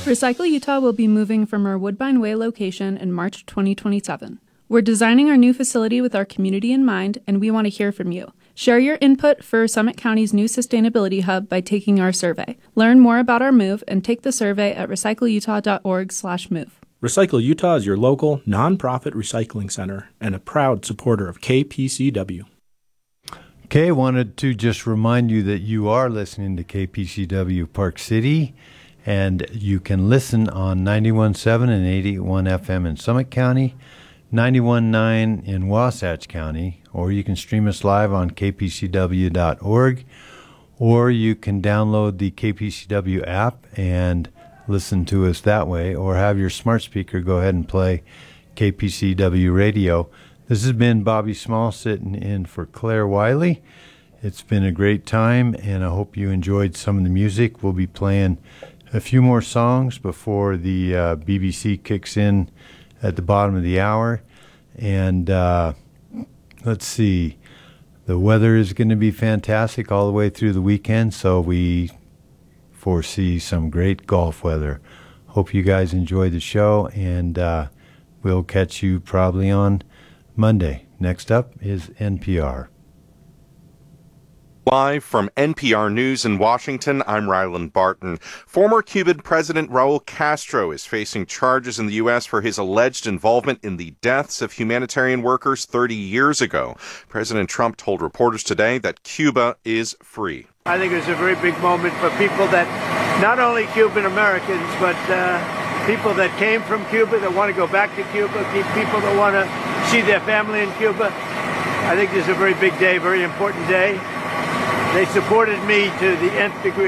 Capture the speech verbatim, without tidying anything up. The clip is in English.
Recycle Utah will be moving from our Woodbine Way location in March twenty twenty-seven. We're designing our new facility with our community in mind, and we want to hear from you. Share your input for Summit County's new sustainability hub by taking our survey. Learn more about our move and take the survey at recycle utah dot org slash move. Recycle Utah is your local, nonprofit recycling center and a proud supporter of K P C W. Okay, wanted to just remind you that you are listening to K P C W Park City, and you can listen on ninety-one point seven and eighty point one F M in Summit County, ninety-one point nine in Wasatch County, or you can stream us live on k p c w dot org, or you can download the K P C W app and listen to us that way, or have your smart speaker go ahead and play K P C W radio. This has been Bobby Small sitting in for Claire Wiley. It's been a great time, and I hope you enjoyed some of the music. We'll be playing a few more songs before the uh, B B C kicks in at the bottom of the hour. And uh, let's see, the weather is going to be fantastic all the way through the weekend, so we foresee some great golf weather. Hope you guys enjoy the show, and uh, we'll catch you probably on Monday. Next up is N P R. Live from N P R News in Washington, I'm Ryland Barton. Former Cuban President Raul Castro is facing charges in the U S for his alleged involvement in the deaths of humanitarian workers thirty years ago. President Trump told reporters today that Cuba is free. I think it's a very big moment for people that, not only Cuban Americans, but uh, people that came from Cuba, that want to go back to Cuba, people that want to see their family in Cuba. I think this is a very big day, very important day. They supported me to the nth degree.